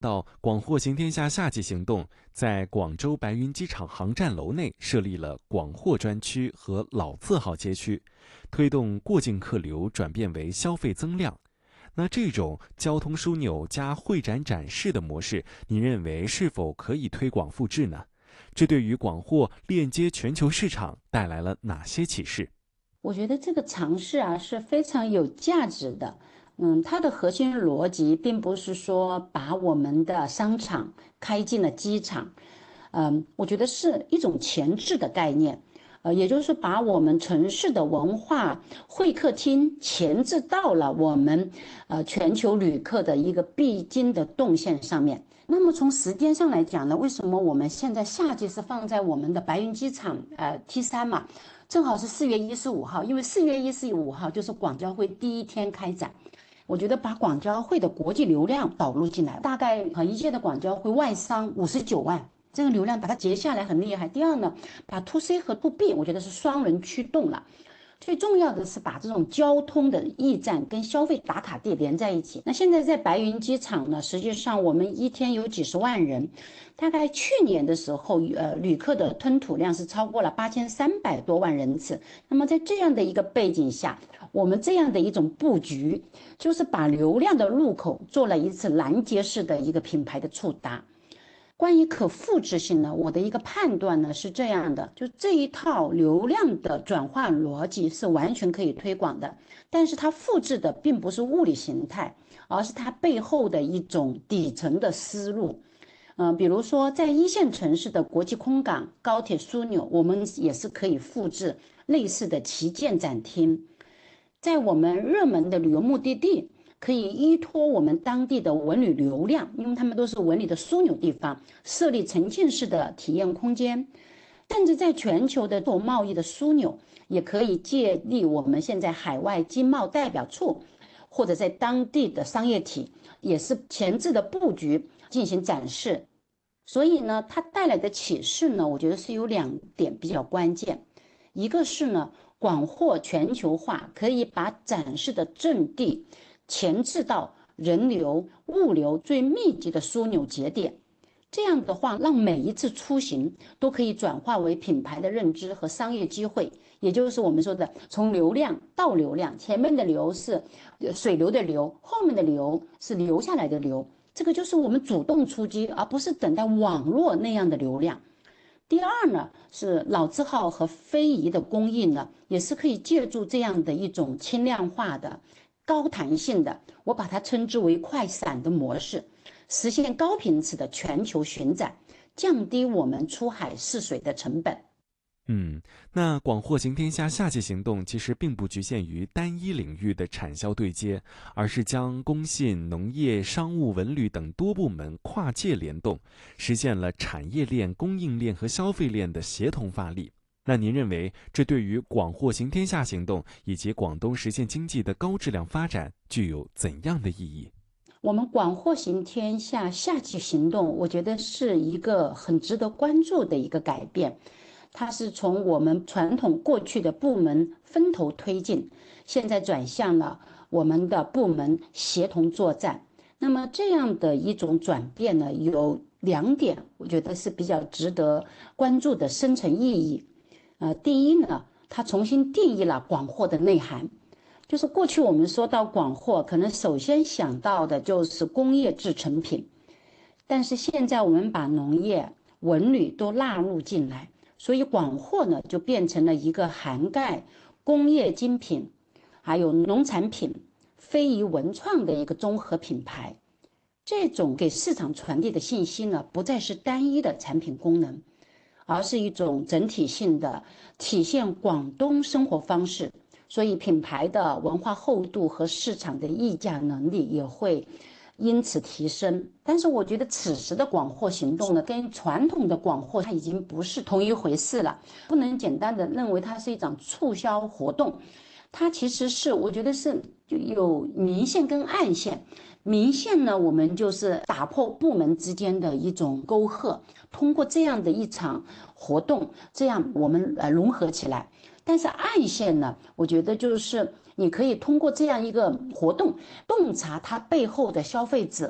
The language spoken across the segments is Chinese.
到广货行天下夏季行动在广州白云机场航站楼内设立了广货专区和老字号街区，推动过境客流转变为消费增量。那这种交通枢纽加会展展示的模式，您认为是否可以推广复制呢？这对于广货链接全球市场带来了哪些启示？ 我觉得这个尝试是非常有价值的。它的核心逻辑并不是说把我们的商场开进了机场，我觉得是一种前置的概念，也就是把我们城市的文化会客厅前置到了我们全球旅客的一个必经的动线上面。那么从时间上来讲呢，为什么我们现在夏季是放在我们的白云机场T3嘛？正好是4月15号，因为4月15号就是广交会第一天开展。我觉得把广交会的国际流量导入进来，大概一届的广交会外商59万，这个流量把它截下来很厉害。第二呢，把 to C 和 to B 我觉得是双轮驱动了。最重要的是把这种交通的驿站跟消费打卡地连在一起。那现在在白云机场呢，实际上我们一天有几十万人，大概去年的时候，旅客的吞吐量是超过了8300多万人次。那么在这样的一个背景下，我们这样的一种布局，就是把流量的入口做了一次拦截式的一个品牌的触达。关于可复制性呢，我的一个判断呢是这样的，就这一套流量的转换逻辑是完全可以推广的，但是它复制的并不是物理形态，而是它背后的一种底层的思路。比如说在一线城市的国际空港、高铁枢纽，我们也是可以复制类似的旗舰展厅。在我们热门的旅游目的地，可以依托我们当地的文旅流量，因为他们都是文旅的枢纽地方，设立沉浸式的体验空间。甚至在全球的做贸易的枢纽，也可以借力我们现在海外经贸代表处，或者在当地的商业体，也是前置的布局进行展示。所以呢，它带来的启示呢，我觉得是有2点比较关键。一个是呢，广货全球化可以把展示的阵地前置到人流、物流最密集的枢纽节点，这样的话，让每一次出行都可以转化为品牌的认知和商业机会，也就是我们说的从流量到流量，前面的流是水流的流，后面的流是留下来的流，这个就是我们主动出击，而不是等待网络那样的流量。第二呢，是老字号和非遗的供应呢，也是可以借助这样的一种轻量化的、高弹性的，我把它称之为快闪的模式，实现高频次的全球巡展，降低我们出海试水的成本。 那广货行天下夏季行动其实并不局限于单一领域的产销对接，而是将工信、农业、商务、文旅等多部门跨界联动，实现了产业链、供应链和消费链的协同发力。那您认为这对于广货行天下行动以及广东实现经济的高质量发展具有怎样的意义？ 我们广货行天下夏季行动，我觉得是一个很值得关注的一个改变。它是从我们传统过去的部门分头推进，现在转向了我们的部门协同作战。那么这样的一种转变呢，有2点，我觉得是比较值得关注的深层意义。第一呢，它重新定义了广货的内涵。就是过去我们说到广货，可能首先想到的就是工业制成品，但是现在我们把农业、文旅都纳入进来，所以广货呢就变成了一个涵盖工业精品、还有农产品、非遗文创的一个综合品牌。这种给市场传递的信息呢，不再是单一的产品功能，而是一种整体性的体现广东生活方式。所以品牌的文化厚度和市场的议价能力也会因此提升。但是我觉得此时的广货行动呢，跟传统的广货它已经不是同一回事了，不能简单的认为它是一场促销活动，它其实是我觉得是就有明线跟暗线。明线呢，我们就是打破部门之间的一种沟壑，通过这样的一场活动，这样我们融合起来。但是暗线呢，我觉得就是你可以通过这样一个活动，洞察它背后的消费者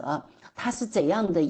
它是怎样的